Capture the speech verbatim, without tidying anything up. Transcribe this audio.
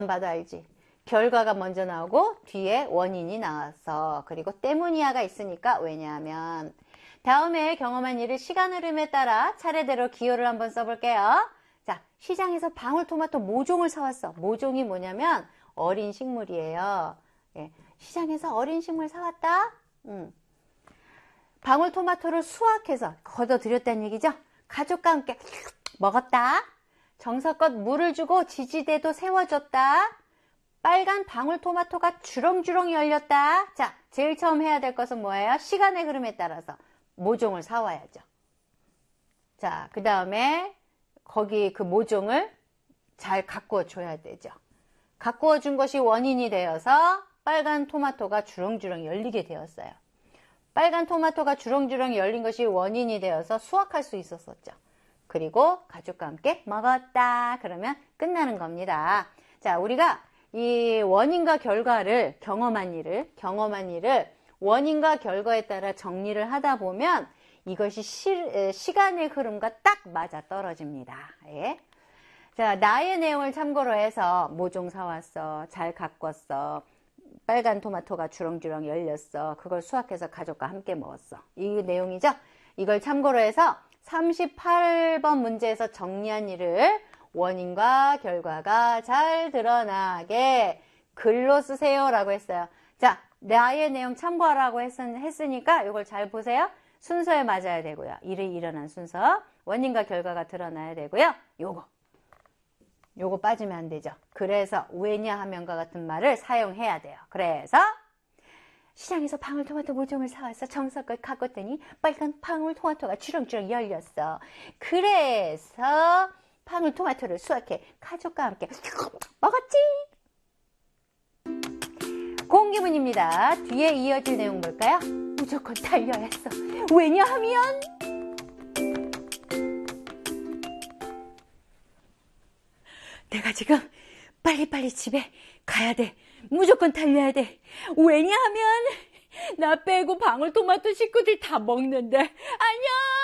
봐도 알지. 결과가 먼저 나오고 뒤에 원인이 나왔어. 그리고 때문이야가 있으니까. 왜냐하면 다음에 경험한 일을 시간 흐름에 따라 차례대로 기호를 한번 써볼게요. 자, 시장에서 방울토마토 모종을 사왔어. 모종이 뭐냐면 어린 식물이에요. 예, 시장에서 어린 식물 사왔다. 음. 방울토마토를 수확해서 걷어들였다는 얘기죠. 가족과 함께 먹었다. 정성껏 물을 주고 지지대도 세워줬다. 빨간 방울토마토가 주렁주렁 열렸다. 자, 제일 처음 해야 될 것은 뭐예요? 시간의 흐름에 따라서 모종을 사와야죠. 자, 그 다음에 거기 그 모종을 잘 가꾸어 줘야 되죠. 가꾸어 준 것이 원인이 되어서 빨간 토마토가 주렁주렁 열리게 되었어요. 빨간 토마토가 주렁주렁 열린 것이 원인이 되어서 수확할 수 있었었죠. 그리고 가족과 함께 먹었다. 그러면 끝나는 겁니다. 자, 우리가 이 원인과 결과를, 경험한 일을, 경험한 일을 원인과 결과에 따라 정리를 하다 보면 이것이 시, 시간의 흐름과 딱 맞아 떨어집니다. 예. 자, 나의 내용을 참고로 해서 모종 사왔어. 잘 가꿨어. 빨간 토마토가 주렁주렁 열렸어. 그걸 수확해서 가족과 함께 먹었어. 이 내용이죠. 이걸 참고로 해서 삼십팔 번 문제에서 정리한 일을 원인과 결과가 잘 드러나게 글로 쓰세요 라고 했어요. 자, 나의 내용 참고하라고 했, 했으니까 이걸 잘 보세요. 순서에 맞아야 되고요. 일이 일어난 순서, 원인과 결과가 드러나야 되고요. 요거 요거 빠지면 안 되죠. 그래서 왜냐하면과 같은 말을 사용해야 돼요. 그래서 시장에서 방울토마토 모종을 사와서 정성껏 가꿨더니 빨간 방울토마토가 주렁주렁 열렸어. 그래서 방울토마토를 수확해 가족과 함께 먹었지. 공기문입니다. 뒤에 이어질 내용 볼까요? 무조건 달려야 했어. 왜냐하면 내가 지금 빨리빨리 집에 가야 돼. 무조건 달려야 돼. 왜냐하면 나 빼고 방울토마토 식구들 다 먹는데. 안녕.